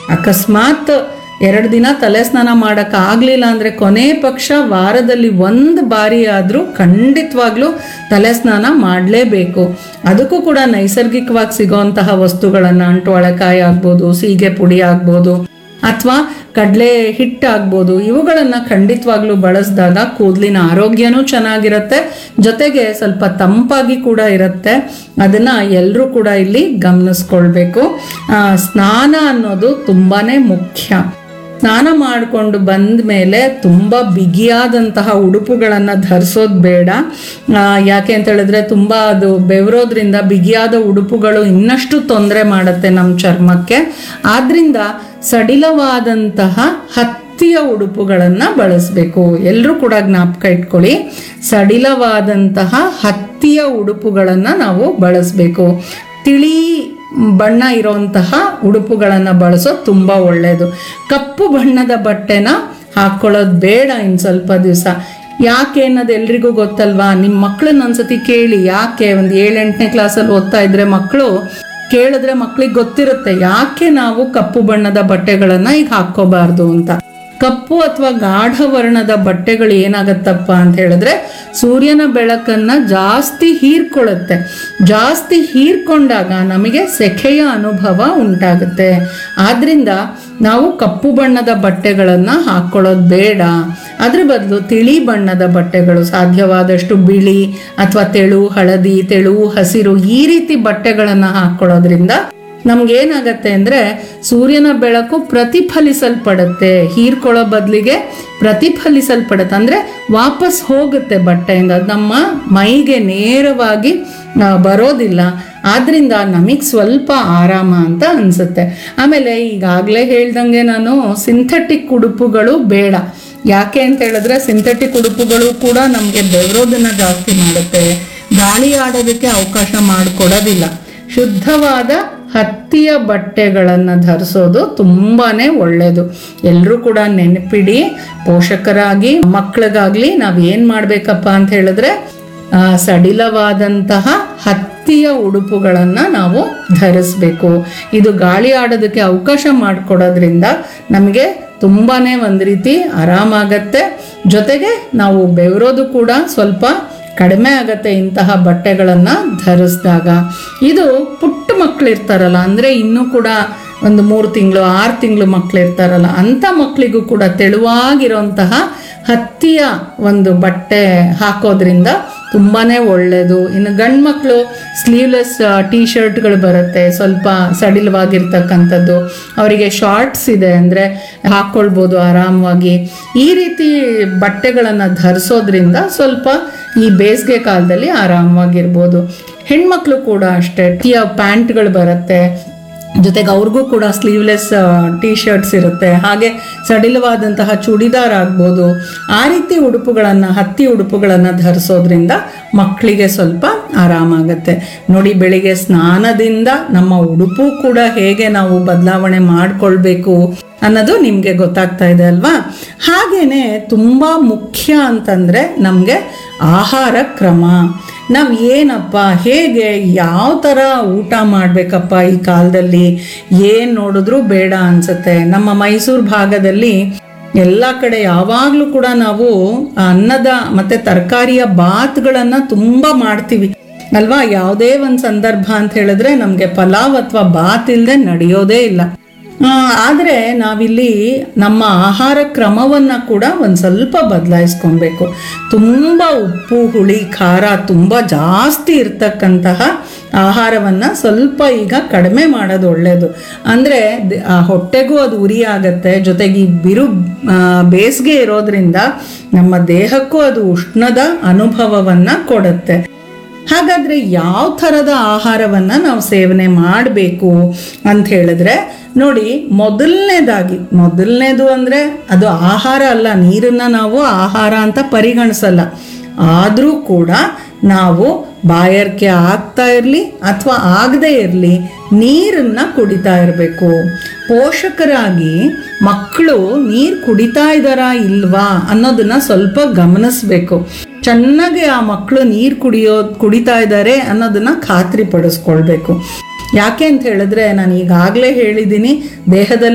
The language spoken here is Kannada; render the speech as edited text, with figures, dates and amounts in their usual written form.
ಅಕಸ್ಮಾತ್ 2 ದಿನ ತಲೆ ಸ್ನಾನ ಮಾಡೋಕ್ಕಾಗಲಿಲ್ಲ ಅಂದರೆ ಕೊನೆ ಪಕ್ಷ ವಾರದಲ್ಲಿ 1 ಬಾರಿ ಆದರೂ ಖಂಡಿತವಾಗ್ಲೂ ತಲೆ ಸ್ನಾನ ಮಾಡಲೇಬೇಕು. ಅದಕ್ಕೂ ಕೂಡ ನೈಸರ್ಗಿಕವಾಗಿ ಸಿಗೋವಂತಹ ವಸ್ತುಗಳನ್ನು, ಅಂಟುವಳಕಾಯಿ ಆಗ್ಬೋದು, ಸೀಗೆ ಪುಡಿ ಆಗ್ಬೋದು, ಅಥವಾ ಕಡಲೆ ಹಿಟ್ಟಾಗ್ಬೋದು, ಇವುಗಳನ್ನು ಖಂಡಿತವಾಗ್ಲೂ ಬಳಸಿದಾಗ ಕೂದಲಿನ ಆರೋಗ್ಯನೂ ಚೆನ್ನಾಗಿರುತ್ತೆ, ಜೊತೆಗೆ ಸ್ವಲ್ಪ ತಂಪಾಗಿ ಕೂಡ ಇರುತ್ತೆ. ಅದನ್ನು ಎಲ್ಲರೂ ಕೂಡ ಇಲ್ಲಿ ಗಮನಿಸ್ಕೊಳ್ಬೇಕು. ಸ್ನಾನ ಅನ್ನೋದು ತುಂಬಾ ಮುಖ್ಯ. ಸ್ನಾನ ಮಾಡಿಕೊಂಡು ಬಂದ ಮೇಲೆ ತುಂಬ ಬಿಗಿಯಾದಂತಹ ಉಡುಪುಗಳನ್ನು ಧರಿಸೋದು ಬೇಡ. ಯಾಕೆ ಅಂತ ಹೇಳಿದ್ರೆ ತುಂಬ ಅದು ಬೆವರೋದ್ರಿಂದ ಬಿಗಿಯಾದ ಉಡುಪುಗಳು ಇನ್ನಷ್ಟು ತೊಂದರೆ ಮಾಡುತ್ತೆ ನಮ್ಮ ಚರ್ಮಕ್ಕೆ. ಆದ್ದರಿಂದ ಸಡಿಲವಾದಂತಹ ಹತ್ತಿಯ ಉಡುಪುಗಳನ್ನು ಬಳಸಬೇಕು. ಎಲ್ಲರೂ ಕೂಡ ಜ್ಞಾಪಕ ಇಟ್ಕೊಳ್ಳಿ, ಸಡಿಲವಾದಂತಹ ಹತ್ತಿಯ ಉಡುಪುಗಳನ್ನು ನಾವು ಬಳಸಬೇಕು. ತಿಳಿ ಬಣ್ಣ ಇರೋಂತಹ ಉಡುಪುಗಳನ್ನು ಬಳಸೋದು ತುಂಬ ಒಳ್ಳೆಯದು. ಕಪ್ಪು ಬಣ್ಣದ ಬಟ್ಟೆನ ಹಾಕ್ಕೊಳ್ಳೋದು ಬೇಡ ಇನ್ನು ಸ್ವಲ್ಪ ದಿವಸ. ಯಾಕೆ ಅನ್ನೋದು ಎಲ್ರಿಗೂ ಗೊತ್ತಲ್ವಾ? ನಿಮ್ಮ ಮಕ್ಕಳನ್ನ ಒಂದ್ಸತಿ ಕೇಳಿ. ಯಾಕೆ ಒಂದು 7-8ನೇ ಕ್ಲಾಸಲ್ಲಿ ಓದ್ತಾ ಇದ್ರೆ ಮಕ್ಕಳು ಕೇಳಿದ್ರೆ ಮಕ್ಕಳಿಗೆ ಗೊತ್ತಿರುತ್ತೆ ಯಾಕೆ ನಾವು ಕಪ್ಪು ಬಣ್ಣದ ಬಟ್ಟೆಗಳನ್ನು ಈಗ ಹಾಕ್ಕೋಬಾರ್ದು ಅಂತ. ಕಪ್ಪು ಅಥವಾ ಗಾಢ ವರ್ಣದ ಬಟ್ಟೆಗಳು ಏನಾಗತ್ತಪ್ಪ ಅಂತ ಹೇಳಿದ್ರೆ ಸೂರ್ಯನ ಬೆಳಕನ್ನು ಜಾಸ್ತಿ ಹೀರ್ಕೊಳ್ಳುತ್ತೆ. ಜಾಸ್ತಿ ಹೀರ್ಕೊಂಡಾಗ ನಮಗೆ ಸೆಖೆಯ ಅನುಭವ ಉಂಟಾಗುತ್ತೆ. ಆದ್ರಿಂದ ನಾವು ಕಪ್ಪು ಬಣ್ಣದ ಬಟ್ಟೆಗಳನ್ನು ಹಾಕ್ಕೊಳ್ಳೋದು ಬೇಡ. ಅದ್ರ ಬದಲು ತಿಳಿ ಬಣ್ಣದ ಬಟ್ಟೆಗಳು, ಸಾಧ್ಯವಾದಷ್ಟು ಬಿಳಿ ಅಥವಾ ತೆಳು ಹಳದಿ, ತೆಳು ಹಸಿರು, ಈ ರೀತಿ ಬಟ್ಟೆಗಳನ್ನು ಹಾಕ್ಕೊಳ್ಳೋದ್ರಿಂದ ನಮ್ಗೇನಾಗತ್ತೆ ಅಂದರೆ ಸೂರ್ಯನ ಬೆಳಕು ಪ್ರತಿಫಲಿಸಲ್ಪಡುತ್ತೆ. ಹೀರ್ಕೊಳ್ಳೋ ಬದಲಿಗೆ ಪ್ರತಿಫಲಿಸಲ್ಪಡುತ್ತೆ, ಅಂದರೆ ವಾಪಸ್ ಹೋಗುತ್ತೆ ಬಟ್ಟೆಯಿಂದ, ನಮ್ಮ ಮೈಗೆ ನೇರವಾಗಿ ಬರೋದಿಲ್ಲ. ಆದ್ರಿಂದ ನಮಗೆ ಸ್ವಲ್ಪ ಆರಾಮ ಅಂತ ಅನಿಸುತ್ತೆ. ಆಮೇಲೆ ಈಗಾಗಲೇ ಹೇಳ್ದಂಗೆ ನಾನು ಸಿಂಥೆಟಿಕ್ ಉಡುಪುಗಳು ಬೇಡ. ಯಾಕೆ ಅಂತ ಹೇಳಿದ್ರೆ ಸಿಂಥೆಟಿಕ್ ಉಡುಪುಗಳು ಕೂಡ ನಮಗೆ ಬೆವರೋದನ್ನು ಜಾಸ್ತಿ ಮಾಡುತ್ತೆ, ಗಾಳಿ ಆಡೋದಕ್ಕೆ ಅವಕಾಶ ಮಾಡಿಕೊಡೋದಿಲ್ಲ. ಶುದ್ಧವಾದ ಹತ್ತಿಯ ಬಟ್ಟೆಗಳನ್ನು ಧರಿಸೋದು ತುಂಬಾನೇ ಒಳ್ಳೆಯದು. ಎಲ್ಲರೂ ಕೂಡ ನೆನಪಿಡಿ, ಪೋಷಕರಾಗಿ ಮಕ್ಕಳಿಗಾಗ್ಲಿ ನಾವು ಏನು ಮಾಡಬೇಕಪ್ಪ ಅಂತ ಹೇಳಿದ್ರೆ ಸಡಿಲವಾದಂತಹ ಹತ್ತಿಯ ಉಡುಪುಗಳನ್ನು ನಾವು ಧರಿಸ್ಬೇಕು. ಇದು ಗಾಳಿ ಆಡೋದಕ್ಕೆ ಅವಕಾಶ ಮಾಡಿಕೊಡೋದ್ರಿಂದ ನಮಗೆ ತುಂಬಾನೇ ಒಂದು ರೀತಿ ಆರಾಮಾಗತ್ತೆ. ಜೊತೆಗೆ ನಾವು ಬೆವರೋದು ಕೂಡ ಸ್ವಲ್ಪ ಕಡಿಮೆ ಆಗತ್ತೆ ಇಂತಹ ಬಟ್ಟೆಗಳನ್ನು ಧರಿಸಿದಾಗ. ಇದು ಪುಟ್ಟ ಮಕ್ಕಳು ಇರ್ತಾರಲ್ಲ, ಅಂದರೆ ಇನ್ನೂ ಕೂಡ ಒಂದು 3 ತಿಂಗಳು 6 ತಿಂಗಳು ಮಕ್ಕಳು ಇರ್ತಾರಲ್ಲ, ಅಂಥ ಮಕ್ಕಳಿಗೂ ಕೂಡ ತೆಳುವಾಗಿರೋಂತಹ ಹತ್ತಿಯ ಒಂದು ಬಟ್ಟೆ ಹಾಕೋದ್ರಿಂದ ತುಂಬಾ ಒಳ್ಳೆಯದು. ಇನ್ನು ಗಂಡು ಮಕ್ಕಳು ಸ್ಲೀವ್ಲೆಸ್ ಟೀ ಶರ್ಟ್ಗಳು ಬರುತ್ತೆ, ಸ್ವಲ್ಪ ಸಡಿಲವಾಗಿರ್ತಕ್ಕಂಥದ್ದು, ಅವರಿಗೆ ಶಾರ್ಟ್ಸ್ ಇದೆ ಅಂದರೆ ಹಾಕ್ಕೊಳ್ಬೋದು ಆರಾಮವಾಗಿ. ಈ ರೀತಿ ಬಟ್ಟೆಗಳನ್ನು ಧರಿಸೋದ್ರಿಂದ ಸ್ವಲ್ಪ ಈ ಬೇಸಿಗೆ ಕಾಲದಲ್ಲಿ ಆರಾಮವಾಗಿರ್ಬೋದು. ಹೆಣ್ಮಕ್ಳು ಕೂಡ ಅಷ್ಟೇ, ಪ್ಯಾಂಟ್ಗಳು ಬರುತ್ತೆ, ಜೊತೆಗೆ ಅವ್ರಿಗೂ ಕೂಡ ಸ್ಲೀವ್ಲೆಸ್ ಟೀ ಶರ್ಟ್ಸ್ ಇರುತ್ತೆ, ಹಾಗೆ ಸಡಿಲವಾದಂತಹ ಚೂಡಿದಾರ್ ಆಗ್ಬೋದು. ಆ ರೀತಿ ಉಡುಪುಗಳನ್ನು, ಹತ್ತಿ ಉಡುಪುಗಳನ್ನು ಧರಿಸೋದ್ರಿಂದ ಮಕ್ಕಳಿಗೆ ಸ್ವಲ್ಪ ಆರಾಮಾಗತ್ತೆ. ನೋಡಿ, ಬೆಳಿಗ್ಗೆ ಸ್ನಾನದಿಂದ ನಮ್ಮ ಉಡುಪು ಕೂಡ ಹೇಗೆ ನಾವು ಬದಲಾವಣೆ ಮಾಡಿಕೊಳ್ಬೇಕು ಅನ್ನೋದು ನಿಮಗೆ ಗೊತ್ತಾಗ್ತಾ ಇದೆ ಅಲ್ವಾ? ಹಾಗೇನೆ ತುಂಬ ಮುಖ್ಯ ಅಂತಂದರೆ ನಮಗೆ ಆಹಾರ ಕ್ರಮ. ನಾವು ಏನಪ್ಪ, ಹೇಗೆ, ಯಾವ ಥರ ಊಟ ಮಾಡಬೇಕಪ್ಪ ಈ ಕಾಲದಲ್ಲಿ, ಏನು ನೋಡಿದ್ರೂ ಬೇಡ ಅನಿಸುತ್ತೆ. ನಮ್ಮ ಮೈಸೂರು ಭಾಗದಲ್ಲಿ ಎಲ್ಲ ಕಡೆ ಯಾವಾಗಲೂ ಕೂಡ ನಾವು ಅನ್ನದ ಮತ್ತು ತರಕಾರಿಯ ಬಾತ್ಗಳನ್ನು ತುಂಬ ಮಾಡ್ತೀವಿ ಅಲ್ವಾ? ಯಾವುದೇ ಒಂದು ಸಂದರ್ಭ ಅಂತ ಹೇಳಿದ್ರೆ ನಮಗೆ ಪಲಾವ್ ಅಥವಾ ಬಾತ್ ಇಲ್ಲದೆ ನಡೆಯೋದೇ ಇಲ್ಲ. ಆದರೆ ನಾವಿಲ್ಲಿ ನಮ್ಮ ಆಹಾರ ಕ್ರಮವನ್ನು ಕೂಡ ಒಂದು ಸ್ವಲ್ಪ ಬದಲಾಯಿಸ್ಕೊಬೇಕು. ತುಂಬ ಉಪ್ಪು, ಹುಳಿ, ಖಾರ ತುಂಬ ಜಾಸ್ತಿ ಇರ್ತಕ್ಕಂತಹ ಆಹಾರವನ್ನು ಸ್ವಲ್ಪ ಈಗ ಕಡಿಮೆ ಮಾಡೋದು ಒಳ್ಳೆಯದು. ಅಂದರೆ ಹೊಟ್ಟೆಗೂ ಅದು ಉರಿ ಆಗುತ್ತೆ, ಜೊತೆಗೆ ಈ ಬೇಸಿಗೆ ಇರೋದ್ರಿಂದ ನಮ್ಮ ದೇಹಕ್ಕೂ ಅದು ಉಷ್ಣದ ಅನುಭವವನ್ನು ಕೊಡುತ್ತೆ. ಹಾಗಾದರೆ ಯಾವ ಥರದ ಆಹಾರವನ್ನು ನಾವು ಸೇವನೆ ಮಾಡಬೇಕು ಅಂತ ಹೇಳಿದ್ರೆ ನೋಡಿ, ಮೊದಲನೇದು ಅಂದರೆ ಅದು ಆಹಾರ ಅಲ್ಲ, ನೀರನ್ನು ನಾವು ಆಹಾರ ಅಂತ ಪರಿಗಣಿಸಲ್ಲ. ಆದರೂ ಕೂಡ ನಾವು ಬಾಯಾರಿಕೆ ಆಗ್ತಾ ಇರಲಿ ಅಥವಾ ಆಗದೇ ಇರಲಿ ನೀರನ್ನು ಕುಡಿತಾ ಇರಬೇಕು. ಪೋಷಕರಾಗಿ ಮಕ್ಕಳು ನೀರು ಕುಡಿತಾ ಇದ್ದಾರಾ ಇಲ್ವಾ ಅನ್ನೋದನ್ನ ಸ್ವಲ್ಪ ಗಮನಿಸಬೇಕು. ಚೆನ್ನಾಗಿ ಆ ಮಕ್ಕಳು ನೀರು ಕುಡಿತಾ ಇದ್ದಾರೆ ಅನ್ನೋದನ್ನ ಖಾತ್ರಿ ಪಡಿಸ್ಕೊಳ್ಬೇಕು. ಯಾಕೆ ಅಂತ ಹೇಳಿದ್ರೆ ನಾನು ಈಗಾಗಲೇ ಹೇಳಿದ್ದೀನಿ, ದೇಹದಲ್ಲಿ